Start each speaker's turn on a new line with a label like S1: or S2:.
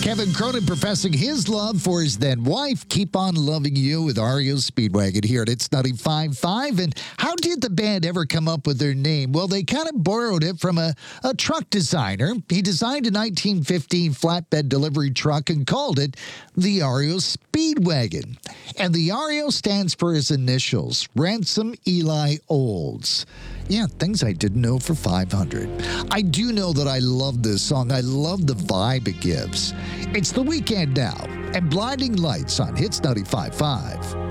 S1: Kevin Cronin professing his love for his then wife. Keep on loving you with REO Speedwagon here at It's 95.5. And how did the band ever come up with their name? Well, they kind of borrowed it from a truck designer. He designed a 1915 flatbed delivery truck and called it the REO Speedwagon. And the REO stands for his initials, Ransom Eli Olds. Yeah, things I didn't know for 500. I do know that I love this song. I love the vibe it gives. It's the weekend now, and Blinding Lights on Hits 95.5.